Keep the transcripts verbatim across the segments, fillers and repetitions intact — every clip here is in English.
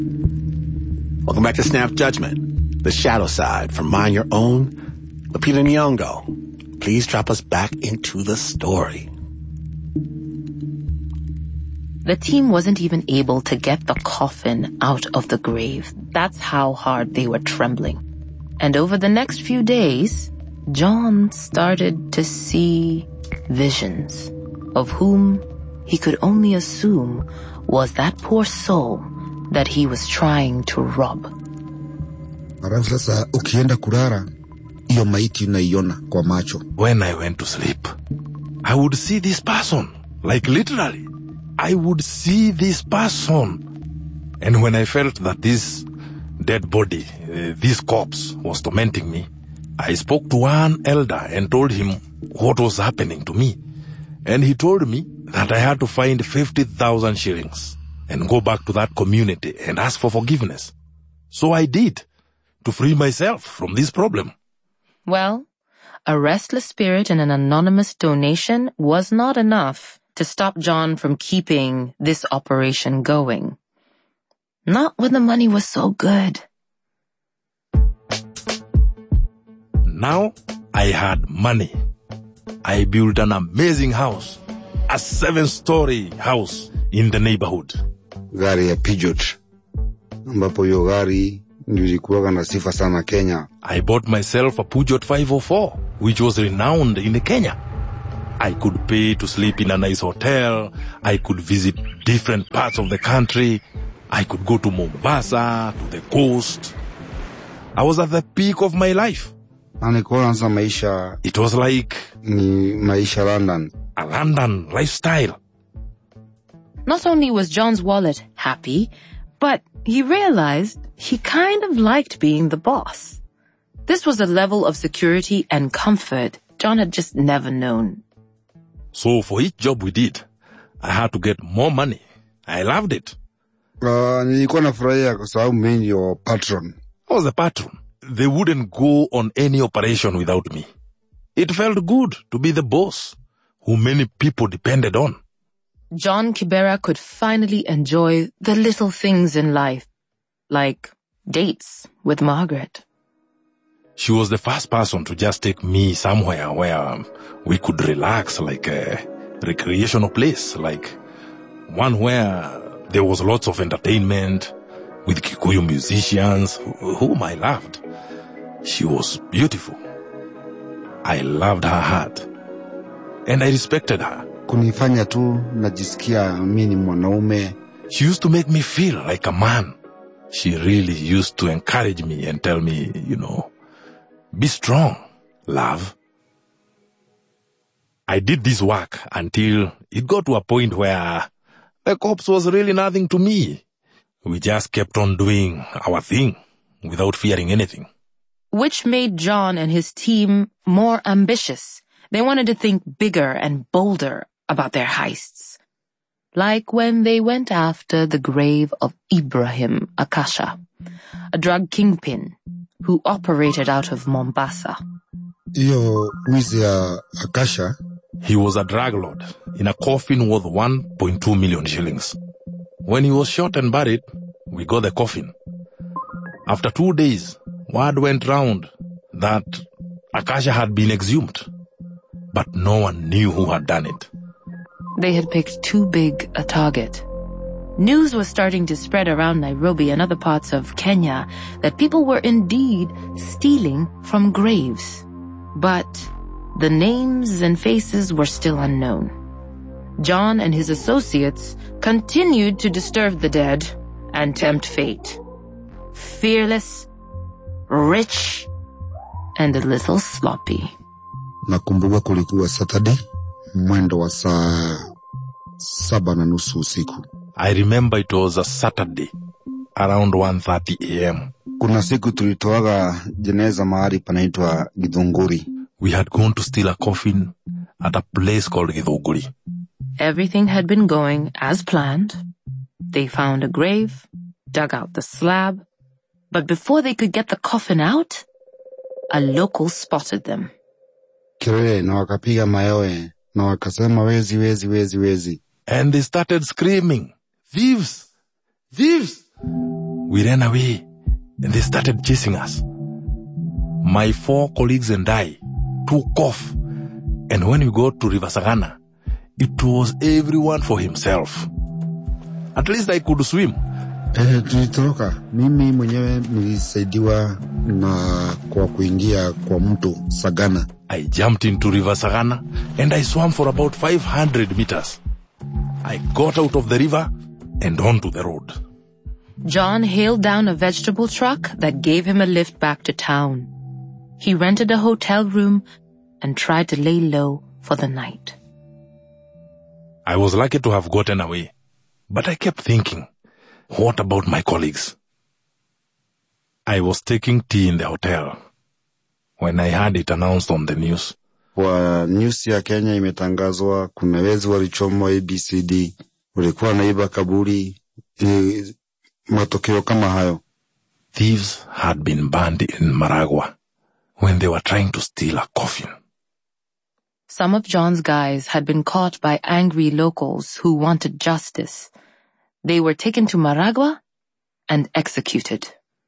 Welcome back to Snap Judgment, the shadow side from Mind Your Own. Lupita Nyong'o, please drop us back into the story. The team wasn't even able to get the coffin out of the grave. That's how hard they were trembling. And over the next few days, John started to see visions of whom he could only assume was that poor soul that he was trying to rob. Alafu sasa ukienda kulala, hiyo maiti unaiona kwa macho. When I went to sleep, I would see this person, like literally. I would see this person. And when I felt that this dead body, uh, this corpse was tormenting me, I spoke to one elder and told him what was happening to me. And he told me that I had to find fifty thousand shillings and go back to that community and ask for forgiveness. So I did, to free myself from this problem. Well, a restless spirit and an anonymous donation was not enough to stop John from keeping this operation going. Not when the money was so good. Now I had money. I built an amazing house, a seven-story house in the neighborhood. Gari ya Peugeot, ambapo hiyo gari ndio ilikuwa na sifa sana Kenya. I bought myself a Peugeot five oh four, which was renowned in Kenya. I could pay to sleep in a nice hotel. I could visit different parts of the country. I could go to Mombasa, to the coast. I was at the peak of my life. Maisha, it was like ni maisha London. A London lifestyle. Not only was John's wallet happy, but he realized he kind of liked being the boss. This was a level of security and comfort John had just never known. So for each job we did, I had to get more money. I loved it. Uh, nilikuwa nafurahia kwa sababu mimi ndio patron. I was the patron. They wouldn't go on any operation without me. It felt good to be the boss, who many people depended on. John Kibera could finally enjoy the little things in life, like dates with Margaret. She was the first person to just take me somewhere where we could relax, like a recreational place, like one where there was lots of entertainment with Kikuyu musicians whom I loved. She was beautiful. I loved her heart, and I respected her. Kunifanya tu najisikia mimi ni mwanaume. She used to make me feel like a man. She really used to encourage me and tell me, you know, be strong, love. I did this work until it got to a point where the corpse was really nothing to me. We just kept on doing our thing without fearing anything. Which made John and his team more ambitious. They wanted to think bigger and bolder about their heists. Like when they went after the grave of Ibrahim Akasha, a drug kingpin who operated out of Mombasa. Iyo wizi ya Akasha? He was a drug lord in a coffin worth one point two million shillings. When he was shot and buried, we got the coffin. After two days, word went round that Akasha had been exhumed, but no one knew who had done it. They had picked too big a target. News was starting to spread around Nairobi and other parts of Kenya that people were indeed stealing from graves. But the names and faces were still unknown. John and his associates continued to disturb the dead and tempt fate. Fearless, rich, and a little sloppy. Nakumbuka kulikuwa Saturday, mwendo wa saa saba na nusu usiku. I remember it was a Saturday, around one thirty a.m. Kuna siku tulitoaga jeneza mahali panaitwa Githunguri. We had gone to steal a coffin at a place called Githunguri. Everything had been going as planned. They found a grave, dug out the slab, but before they could get the coffin out, a local spotted them. Kelele na wakapiga mayowe na wakasema wezi wezi wezi wezi. And they started screaming, thieves! Thieves! We ran away and they started chasing us. My four colleagues and I took off, and when we got to River Sagana, it was everyone for himself. At least I could swim. Eh, tulitoroka. Mimi mwenyewe nilisaidiwa na kwa kuingia kwa mto Sagana. I jumped into River Sagana and I swam for about five hundred meters. I got out of the river and onto the road. John hailed down a vegetable truck that gave him a lift back to town. He rented a hotel room and tried to lay low for the night. I was lucky to have gotten away, but I kept thinking, what about my colleagues? I was taking tea in the hotel when I heard it announced on the news. Kwa news ya Kenya imetangazwa kuna wezi walichomwa A B C D, walikuwa naiba kaburi, e, matokeo kama hayo. Thieves had been burned in Maragua when they were trying to steal a coffin. Some of John's guys had been caught by angry locals who wanted justice. They were taken to Maragua and executed.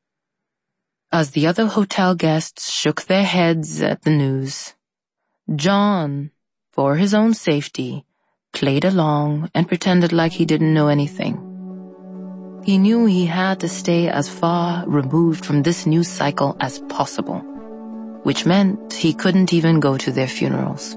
As the other hotel guests shook their heads at the news, John, for his own safety, played along and pretended like he didn't know anything. He knew he had to stay as far removed from this news cycle as possible, which meant he couldn't even go to their funerals.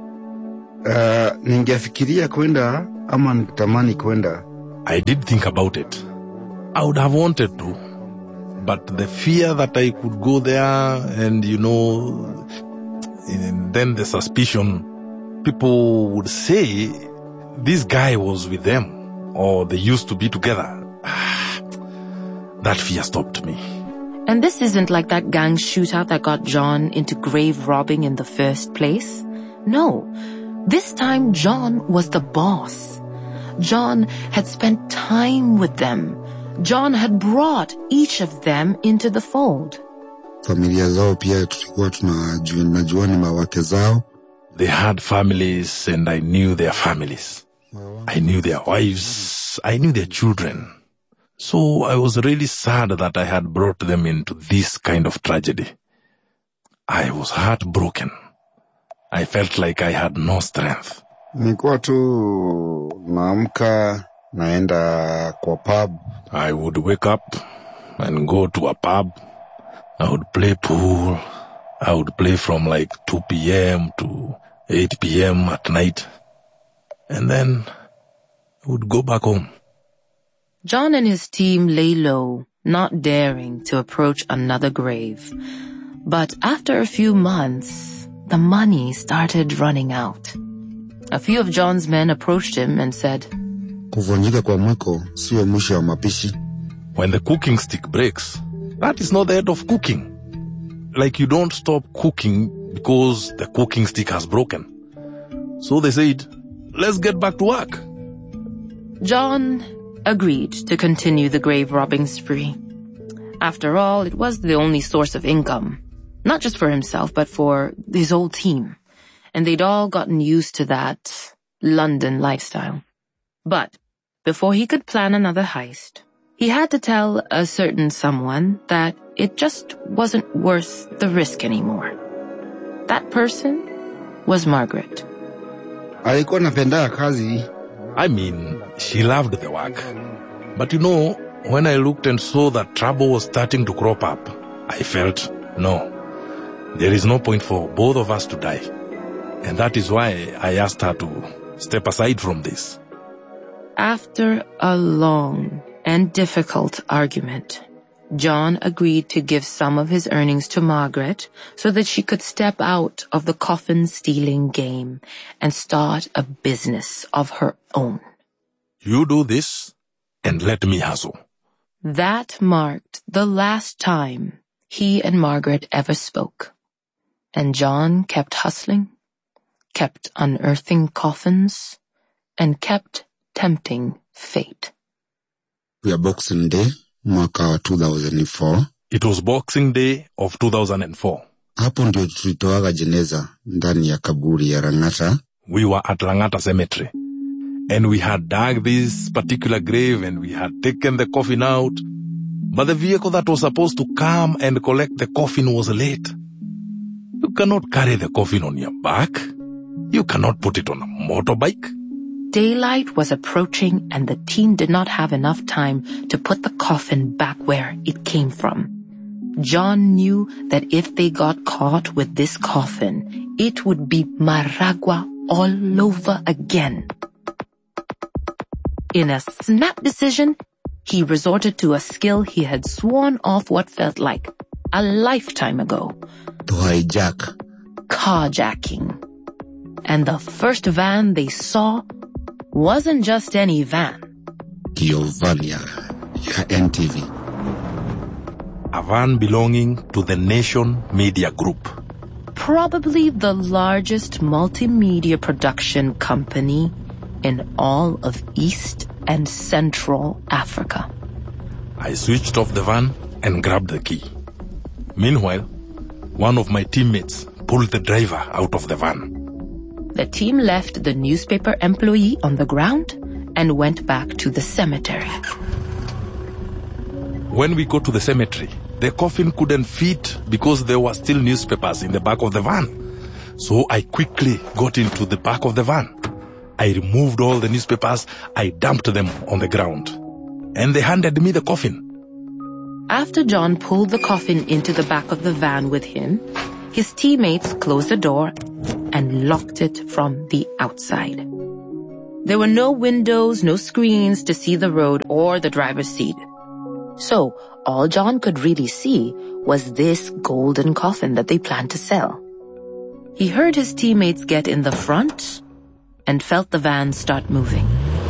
Uh, ningefikiria kwenda ama nitamani kwenda. I did think about it. I would have wanted to, but the fear that I could go there and, you know, and then the suspicion, people would say this guy was with them or they used to be together. That fear stopped me. And this isn't like that gang shootout that got John into grave robbing in the first place. No, this time John was the boss. John had spent time with them. John had brought each of them into the fold. Familia zao pia tulikuwa tunajua ni mawake zao. They had families and I knew their families. I knew their wives. I knew their children. So I was really sad that I had brought them into this kind of tragedy. I was heartbroken. I felt like I had no strength. Nilikuwa tu naamka naenda kwa pub. I would wake up and go to a pub. I would play pool. I would play from like two p.m. to eight p.m. at night. And then I would go back home. John and his team lay low, not daring to approach another grave. But after a few months, the money started running out. A few of John's men approached him and said, Kuvunjika kwa mwiko sio mwisho wa mapishi. When the cooking stick breaks, that is not the end of cooking. Like you don't stop cooking because the cooking stick has broken. So they said, let's get back to work. John agreed to continue the grave robbing spree. After all, it was the only source of income, not just for himself, but for his whole team. And they'd all gotten used to that London lifestyle. But before he could plan another heist, he had to tell a certain someone that it just wasn't worth the risk anymore. That person was Margaret. Alikuwa anapenda kazi. I mean, she loved the work. But you know, when I looked and saw that trouble was starting to crop up, I felt, no, there is no point for both of us to die. And that is why I asked her to step aside from this. After a long and difficult argument, John agreed to give some of his earnings to Margaret so that she could step out of the coffin-stealing game and start a business of her own. You do this, and let me hustle. That marked the last time he and Margaret ever spoke. And John kept hustling, kept unearthing coffins, and kept tempting fate. Ya Boxing Day, mwaka wa two thousand four. It was Boxing Day of two thousand four. Hapo ndio tulitoaga jeneza ndani ya kaburi ya Langata. We were at Langata Cemetery. And we had dug this particular grave and we had taken the coffin out. But the vehicle that was supposed to come and collect the coffin was late. You cannot carry the coffin on your back. You cannot put it on a motorbike. Daylight was approaching and the team did not have enough time to put the coffin back where it came from. John knew that if they got caught with this coffin, it would be Maragua all over again. In a snap decision, he resorted to a skill he had sworn off what felt like a lifetime ago. To hijack. Carjacking. And the first van they saw wasn't just any van. Giovanni, N T V. A van belonging to the Nation Media Group. Probably the largest multimedia production company in all of East and Central Africa. I switched off the van and grabbed the key. Meanwhile, one of my teammates pulled the driver out of the van. The team left the newspaper employee on the ground and went back to the cemetery. When we got to the cemetery, the coffin couldn't fit because there were still newspapers in the back of the van. So I quickly got into the back of the van. I removed all the newspapers, I dumped them on the ground, and they handed me the coffin. After John pulled the coffin into the back of the van with him, his teammates closed the door and locked it from the outside. There were no windows, no screens to see the road or the driver's seat. So all John could really see was this golden coffin that they planned to sell. He heard his teammates get in the front and felt the van start moving.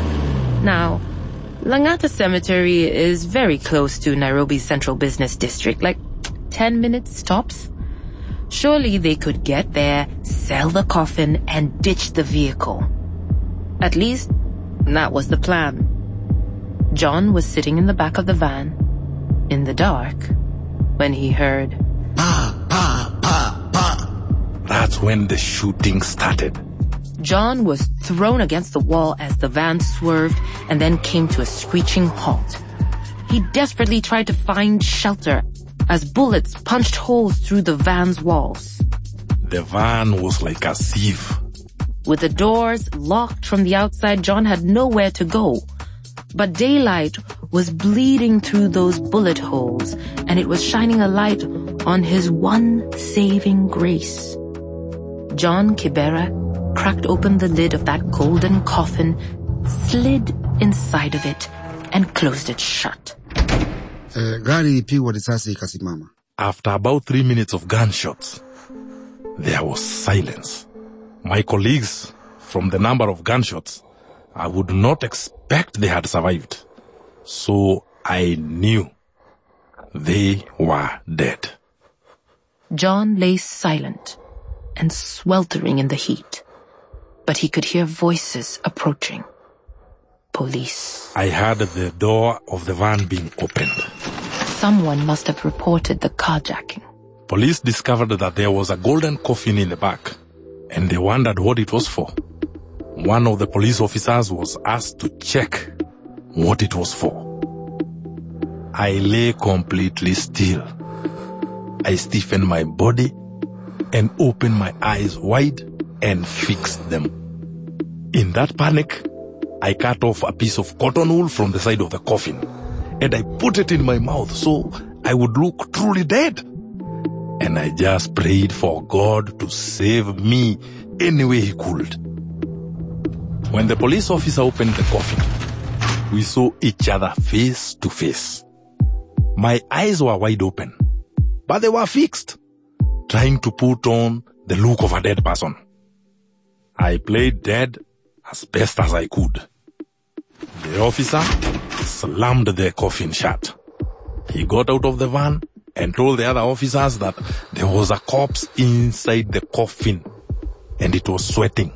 Now, Langata Cemetery is very close to Nairobi's central business district, like ten minutes tops. Surely they could get there, sell the coffin, and ditch the vehicle. At least, that was the plan. John was sitting in the back of the van, in the dark, when he heard, Pa, pa, pa, pa. That's when the shooting started. John was thrown against the wall as the van swerved and then came to a screeching halt. He desperately tried to find shelter as bullets punched holes through the van's walls. The van was like a sieve. With the doors locked from the outside, John had nowhere to go. But daylight was bleeding through those bullet holes, and it was shining a light on his one saving grace. John Kibera cracked open the lid of that golden coffin, slid inside of it, and closed it shut. Eh, gari ilipigwa risasi ikasimama. After about three minutes of gunshots, there was silence. My colleagues, from the number of gunshots, I would not expect they had survived. So I knew they were dead. John lay silent and sweltering in the heat, but he could hear voices approaching. Police. I heard the door of the van being opened. Someone must have reported the carjacking. Police discovered that there was a golden coffin in the back, and they wondered what it was for. One of the police officers was asked to check what it was for. I lay completely still. I stiffened my body and opened my eyes wide and fixed them. In that panic, I cut off a piece of cotton wool from the side of the coffin, and I put it in my mouth so I would look truly dead. And I just prayed for God to save me any way he could. When the police officer opened the coffin, we saw each other face to face. My eyes were wide open, but they were fixed, trying to put on the look of a dead person. I played dead as best as I could. The officer slammed the coffin shut. He got out of the van and told the other officers that there was a corpse inside the coffin and it was sweating.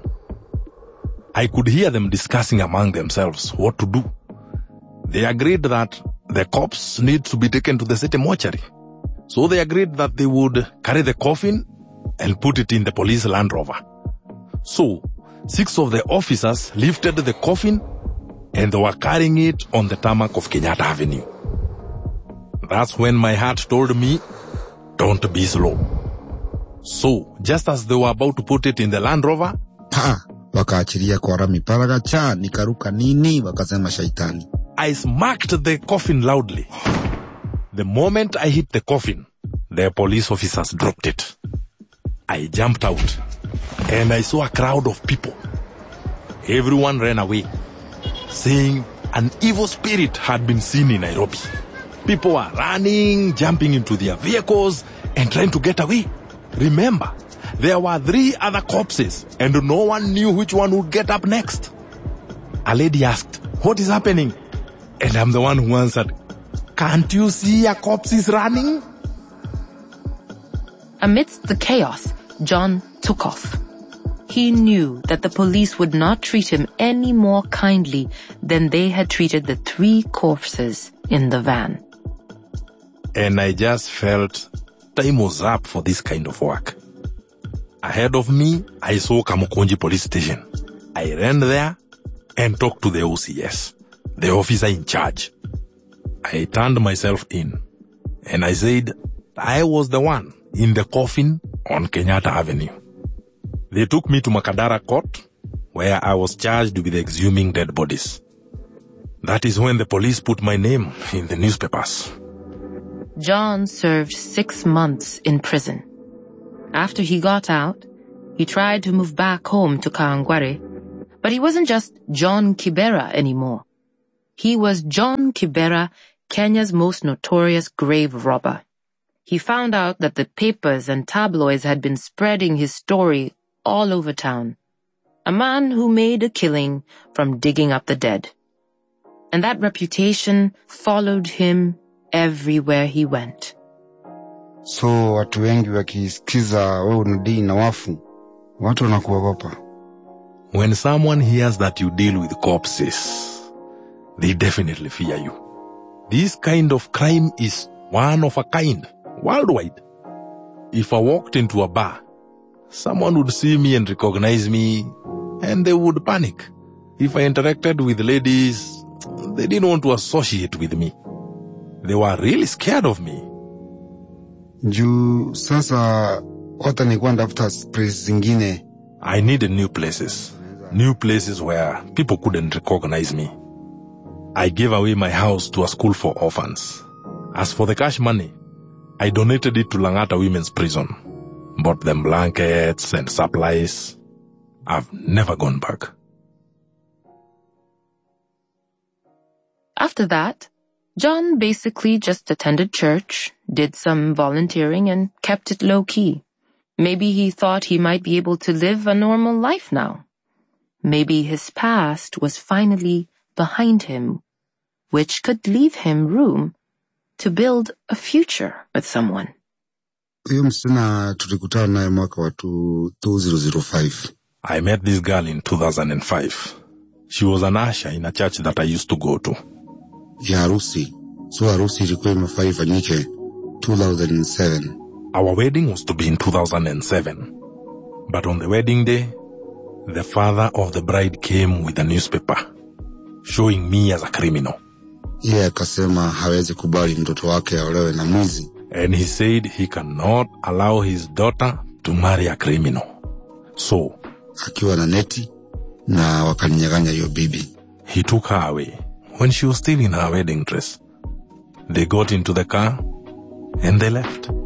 I could hear them discussing among themselves what to do. They agreed that the corpse needs to be taken to the city mortuary. So they agreed that they would carry the coffin and put it in the police Land Rover. So, six of the officers lifted the coffin and they were carrying it on the tarmac of Kenyatta Avenue. That's when my heart told me, don't be slow. So, just as they were about to put it in the Land Rover, pa, wakaachilia kwa rami paragacha, nikaruka nini, wakasema shaitani. I smacked the coffin loudly. The moment I hit the coffin, the police officers dropped it. I jumped out, and I saw a crowd of people. Everyone ran away, saying an evil spirit had been seen in Nairobi. People were running, jumping into their vehicles, and trying to get away. Remember, there were three other corpses, and no one knew which one would get up next. A lady asked, "What is happening?" And I'm the one who answered, "Can't you see a corpse is running?" Amidst the chaos, John took off. He knew that the police would not treat him any more kindly than they had treated the three corpses in the van. And I just felt time was up for this kind of work. Ahead of me, I saw Kamukunji police station. I ran there and talked to the O C S, the officer in charge. I turned myself in, and I said I was the one in the coffin on Kenyatta Avenue. They took me to Makadara Court, where I was charged with exhuming dead bodies. That is when the police put my name in the newspapers. John served six months in prison. After he got out, he tried to move back home to Kawangware, but he wasn't just John Kibera anymore. He was John Kibera, Kenya's most notorious grave robber. He found out that the papers and tabloids had been spreading his story all over town. A man who made a killing from digging up the dead. And that reputation followed him everywhere he went. So watu wengi wakisikiza wewe unadili na wafu, watu wanakuogopa. When someone hears that you deal with corpses, they definitely fear you. This kind of crime is one of a kind, worldwide. If I walked into a bar, someone would see me and recognize me, and they would panic. If I interacted with ladies, they didn't want to associate with me. They were really scared of me. Juu sasa wata ni kwenda after place zingine. I needed new places. New places where people couldn't recognize me. I gave away my house to a school for orphans. As for the cash money, I donated it to Langata Women's Prison. Bought them blankets and supplies. I've never gone back. After that, John basically just attended church, did some volunteering, and kept it low-key. Maybe he thought he might be able to live a normal life now. Maybe his past was finally behind him, which could leave him room to build a future with someone. Huyo msichana tulikutana naye mwaka wa two thousand five. I met this girl in two thousand five. She was an usher in a church that I used to go to. Ya harusi. So harusi ilikuwa imefaa ifanyike two thousand seven. Our wedding was to be in two thousand seven. But on the wedding day, the father of the bride came with a newspaper, showing me as a criminal. Yeye akasema hawezi kubali mtoto wake aolewe na mwizi. And he said he cannot allow his daughter to marry a criminal. So, akiwa na neti na wakaninyang'anya hiyo bibi. He took her away when she was still in her wedding dress. They got into the car and they left.